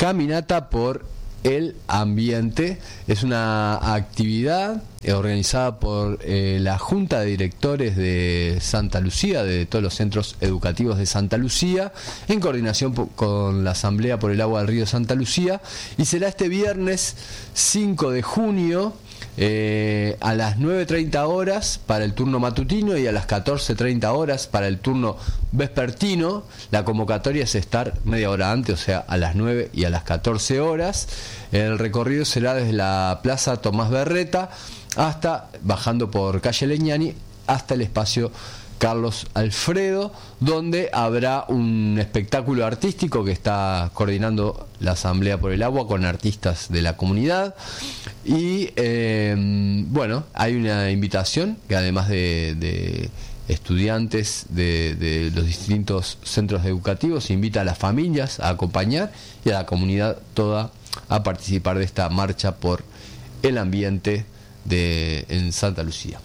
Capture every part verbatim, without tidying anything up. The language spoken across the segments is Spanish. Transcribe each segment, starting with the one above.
Caminata por el Ambiente. Es una actividad organizada por eh, la Junta de Directores de Santa Lucía, de todos los centros educativos de Santa Lucía, en coordinación po- con la Asamblea por el Agua del Río Santa Lucía, y será este viernes cinco de junio eh, a las nueve treinta horas para el turno matutino y a las catorce treinta horas para el turno vespertino. La convocatoria es estar media hora antes, o sea, a las nueve y a las catorce horas. El recorrido será desde la Plaza Tomás Berreta hasta, bajando por calle Leñani, hasta el espacio Carlos Alfredo, donde habrá un espectáculo artístico que está coordinando la Asamblea por el Agua con artistas de la comunidad. Y eh, bueno, hay una invitación que, además de, de estudiantes de, de los distintos centros educativos, invita a las familias a acompañar y a la comunidad toda a participar de esta marcha por el ambiente de en Santa Lucía.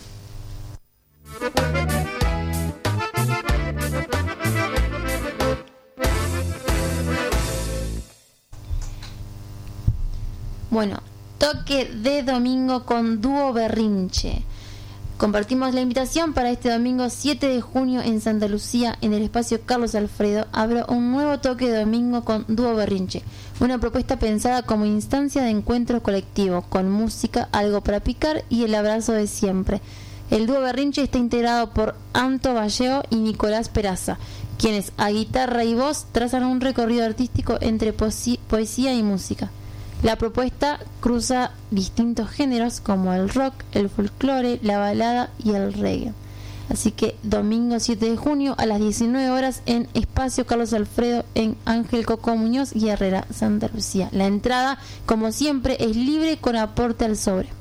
Bueno, toque de domingo con Dúo Berrinche. Compartimos la invitación para este domingo siete de junio en Santa Lucía, en el espacio Carlos Alfredo. Habrá un nuevo toque de domingo con Dúo Berrinche, una propuesta pensada como instancia de encuentro colectivo, con música, algo para picar y el abrazo de siempre. El Dúo Berrinche está integrado por Anto Valleo y Nicolás Peraza, quienes a guitarra y voz trazan un recorrido artístico entre poesía, poesía y música. La propuesta cruza distintos géneros como el rock, el folclore, la balada y el reggae. Así que domingo siete de junio a las diecinueve horas en Espacio Carlos Alfredo, en Ángel Coco Muñoz y Herrera, Santa Lucía. La entrada, como siempre, es libre con aporte al sobre.